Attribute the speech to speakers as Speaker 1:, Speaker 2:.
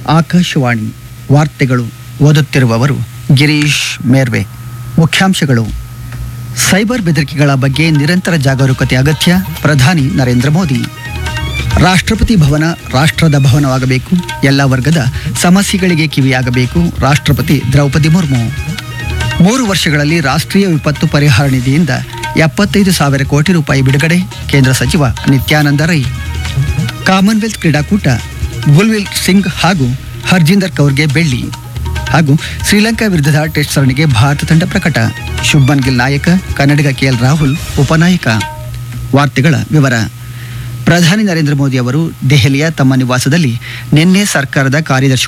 Speaker 1: ಆಕಾಶವಾಣಿ ವಾರ್ತೆಗಳು ಓದುತ್ತಿರುವವರು ಗಿರೀಶ್ ಮೇರ್ವೆ. ಮುಖ್ಯಾಂಶಗಳು: ಸೈಬರ್ ಬೆದರಿಕೆಗಳ ಬಗ್ಗೆ ನಿರಂತರ ಜಾಗರೂಕತೆ ಅಗತ್ಯ, ಪ್ರಧಾನಿ ನರೇಂದ್ರ ಮೋದಿ. ರಾಷ್ಟ್ರಪತಿ ಭವನ ರಾಷ್ಟ್ರದ ಭವನವಾಗಬೇಕು, ಎಲ್ಲ ವರ್ಗದ ಸಮಸ್ಯೆಗಳಿಗೆ ಕಿವಿಯಾಗಬೇಕು, ರಾಷ್ಟ್ರಪತಿ ದ್ರೌಪದಿ ಮುರ್ಮು. 3 ವರ್ಷಗಳಲ್ಲಿ ರಾಷ್ಟ್ರೀಯ ವಿಪತ್ತು ಪರಿಹಾರ ನಿಧಿಯಿಂದ 75,000 ಕೋಟಿ ರೂಪಾಯಿ ಬಿಡುಗಡೆ, ಕೇಂದ್ರ ಸಚಿವ ನಿತ್ಯಾನಂದ ರೈ. ಕಾಮನ್ವೆಲ್ತ್ ಕ್ರೀಡಾಕೂಟ, ಗುಲ್ವಿಲ್ ಸಿಂಗ್ ಹಾಗೂ ಹರ್ಜಿಂದರ್ ಕೌರ್ಗೆ ಬೆಳ್ಳಿ. ಹಾಗೂ ಶ್ರೀಲಂಕಾ ವಿರುದ್ಧದ ಟೆಸ್ಟ್ ಸರಣಿಗೆ ಭಾರತ ತಂಡ ಪ್ರಕಟ. ಶುಭ್ಮನ್ ಗಿಲ್ ನಾಯಕ, ಕನ್ನಡಿಗ ಕೆಎಲ್ ರಾಹುಲ್ ಉಪನಾಯಕ. ವಾರ್ತೆಗಳ ವಿವರ. ಪ್ರಧಾನಿ ನರೇಂದ್ರ ಮೋದಿ ಅವರು ದೆಹಲಿಯ ತಮ್ಮ ನಿವಾಸದಲ್ಲಿ ನಿನ್ನೆ ಸರ್ಕಾರದ ಕಾರ್ಯದರ್ಶಿ